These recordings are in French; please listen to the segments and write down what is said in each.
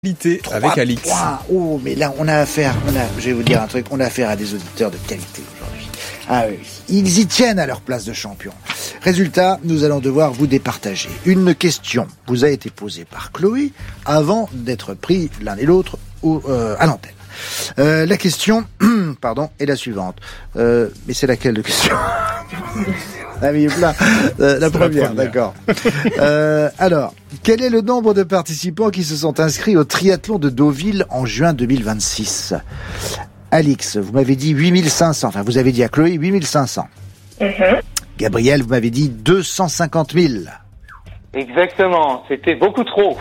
Avec Alix. Oh, mais là, je vais vous dire un truc, on a affaire à des auditeurs de qualité aujourd'hui. Ah oui, ils y tiennent à leur place de champion. Résultat, nous allons devoir vous départager. Une question vous a été posée par Chloé avant d'être pris l'un et l'autre à l'antenne. La question, est la suivante. Mais c'est laquelle de question? Ah oui, là, la première, d'accord. Alors, quel est le nombre de participants qui se sont inscrits au triathlon de Deauville en juin 2026? Alix, vous m'avez dit 8500. Enfin, vous avez dit à Chloé 8500. Gabriel, vous m'avez dit 250 000. Exactement, c'était beaucoup trop.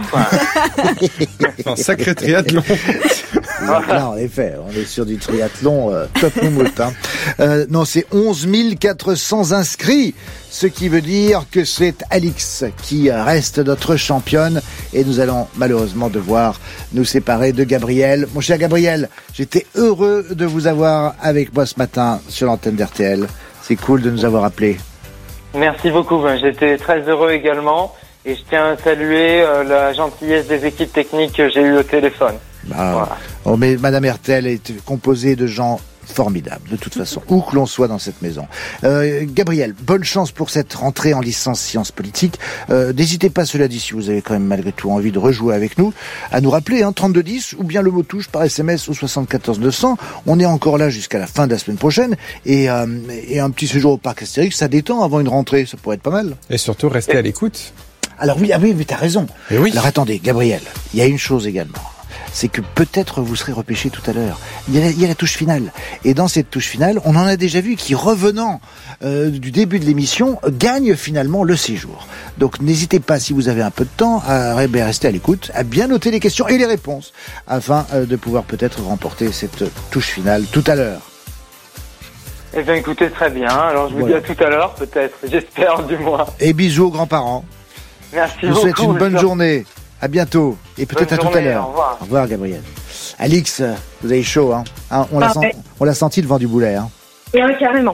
Un sacré triathlon. Là, en effet, on est sur du triathlon top moumoute. Non, c'est 11 400 inscrits, ce qui veut dire que c'est Alix qui reste notre championne et nous allons malheureusement devoir nous séparer de Gabriel. Mon cher Gabriel, j'étais heureux de vous avoir avec moi ce matin sur l'antenne d'RTL. C'est cool de nous avoir appelés. Merci beaucoup, j'étais très heureux également et je tiens à saluer la gentillesse des équipes techniques que j'ai eues au téléphone. Voilà. Oh, mais Madame RTL est composée de gens formidables, de toute façon, où que l'on soit dans cette maison. Gabriel, bonne chance pour cette rentrée en licence sciences politiques. N'hésitez pas, cela dit, si vous avez quand même malgré tout envie de rejouer avec nous, à nous rappeler 3210 ou bien le mot touche par SMS au 74 200. On est encore là jusqu'à la fin de la semaine prochaine et un petit séjour au parc Astérix, ça détend avant une rentrée, ça pourrait être pas mal. Et surtout, restez à l'écoute. Alors oui, mais t'as raison. Et oui. Alors attendez, Gabriel, il y a une chose également. C'est que peut-être vous serez repêché tout à l'heure. Il y a la touche finale. Et dans cette touche finale, on en a déjà vu qui, revenant du début de l'émission, gagne finalement le séjour. Donc n'hésitez pas, si vous avez un peu de temps, à rester à l'écoute, à bien noter les questions et les réponses, afin de pouvoir peut-être remporter cette touche finale tout à l'heure. Eh bien écoutez, très bien. Alors je vous dis à tout à l'heure, peut-être. J'espère du moins. Et bisous aux grands-parents. Merci beaucoup. Je vous souhaite une bonne journée. À bientôt. Et peut-être à tout à l'heure. Au revoir. Au revoir, Gabriel. Alix, vous avez chaud, hein, on l'a senti le vent du boulet, hein. Carrément.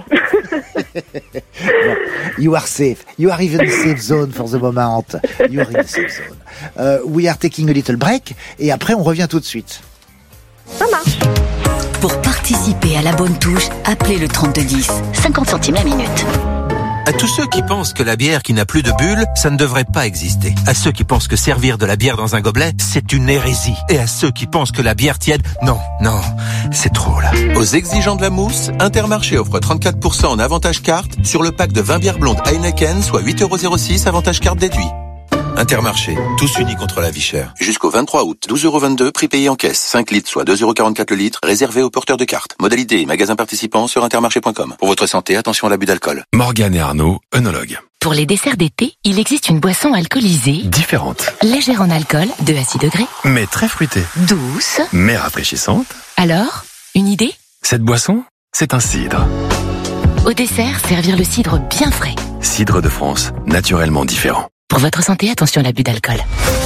You are safe. You are even safe zone for the moment. You are in the safe zone. We are taking a little break. Et après, on revient tout de suite. Ça marche. Pour participer à la bonne touche, appelez le 3210. 50 centimes la minute. À tous ceux qui pensent que la bière qui n'a plus de bulles, ça ne devrait pas exister. À ceux qui pensent que servir de la bière dans un gobelet, c'est une hérésie. Et à ceux qui pensent que la bière tiède, non, c'est trop là. Aux exigeants de la mousse, Intermarché offre 34% en avantage carte sur le pack de 20 bières blondes Heineken, soit 8,06 € avantage carte déduit. Intermarché, tous unis contre la vie chère. Jusqu'au 23 août, 12,22 €, prix payé en caisse. 5 litres, soit 2,44 € le litre, réservé aux porteurs de cartes. Modalité et magasins participants sur intermarché.com. Pour votre santé, attention à l'abus d'alcool. Morgane et Arnaud, œnologues. Pour les desserts d'été, il existe une boisson alcoolisée, Différente, légère en alcool, 2 à 6 degrés, mais très fruitée, douce. mais rafraîchissante. Alors, une idée? Cette boisson, c'est un cidre. Au dessert, servir le cidre bien frais. Cidre de France, naturellement différent. Pour votre santé, attention à l'abus d'alcool.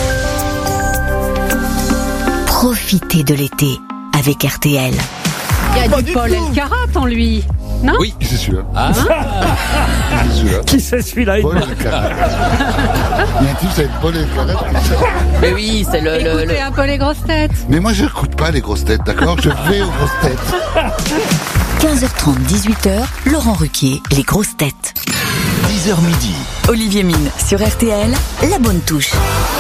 Profitez de l'été avec RTL. Il y a du Paul Elkarat en lui, non? Oui, c'est celui-là. Ah. C'est celui-là. Qui c'est celui-là? Paul Elkarat. Il y a un type, ça va être Paul Elkarat. Mais oui, c'est Écoutez un peu les grosses têtes. Mais moi, je n'écoute pas les grosses têtes, d'accord? Je vais aux grosses têtes. 15h30, 18h, Laurent Ruquier, les grosses têtes. 10h midi. Olivier Mine sur RTL, la bonne touche.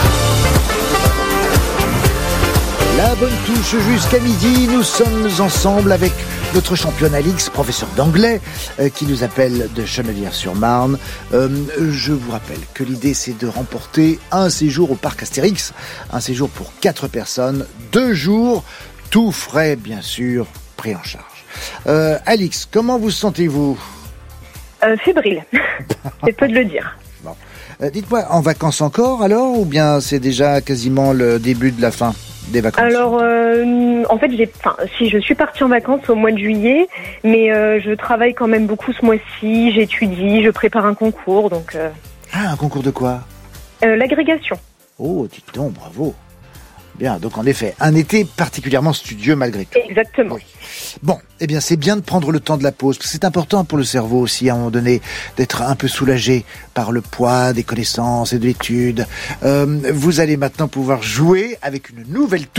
La bonne touche jusqu'à midi. Nous sommes ensemble avec notre championne Alix, professeur d'anglais, qui nous appelle de Chennevières-sur-Marne. Je vous rappelle que l'idée, c'est de remporter un séjour au parc Astérix. Un séjour pour 4 personnes, 2 jours, tout frais, bien sûr, pris en charge. Alix, comment vous sentez-vous? Fébrile. C'est peu de le dire. Bon. Dites-moi, en vacances encore alors, ou bien c'est déjà quasiment le début de la fin des vacances? Alors, en fait, si je suis partie en vacances au mois de juillet, mais je travaille quand même beaucoup ce mois-ci, j'étudie, je prépare un concours, donc... Ah, un concours de quoi? L'agrégation. Oh, dites donc, bravo. Bien, donc en effet, un été particulièrement studieux malgré tout. Exactement. Oui. Bon, eh bien c'est bien de prendre le temps de la pause, parce que c'est important pour le cerveau aussi, à un moment donné, d'être un peu soulagé par le poids des connaissances et de l'étude. Vous allez maintenant pouvoir jouer avec une nouvelle